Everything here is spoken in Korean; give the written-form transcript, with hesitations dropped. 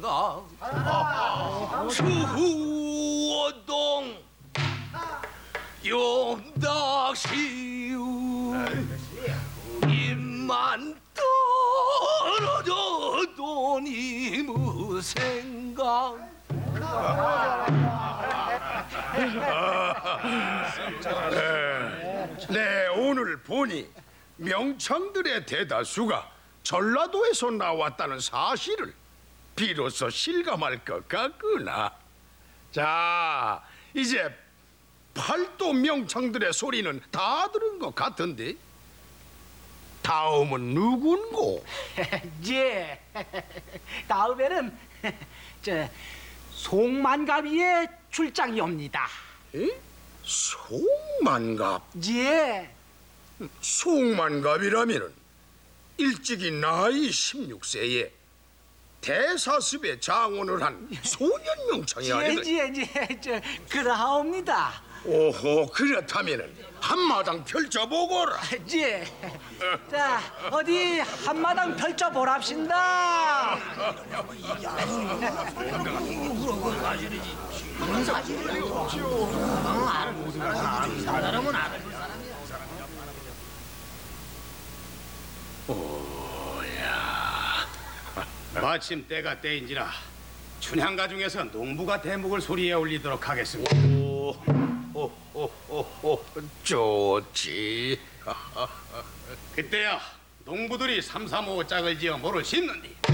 생각 수호동 용닥시우 입만 떨어져도 니무 생각 네, 오늘 보니 명창들의 대다수가 전라도에서 나왔다는 사실을 비로소 실감할 것 같구나. 자, 이제 팔도 명창들의 소리는 다 들은 것 같은데 다음은 누군고? 예. 다음에는 저 송만가비의 출장이옵니다. 에? 송만갑? 예. 송만갑이라면은 일찍이 나이 16세에 대사습의 장원을 한 소년 명창이 아니겠? 저 그러하옵니다. 오호, 그렇다면은 한마당 펼쳐보거라. 예. 자, 어디 한마당 펼쳐보랍신다. 마침 때가 때인지라 춘향가 중에서 농부가 대목을 소리에 올리도록 하겠습니다. 좋지. 그때야 농부들이 3, 3, 5 짝을 지어 모를 심는디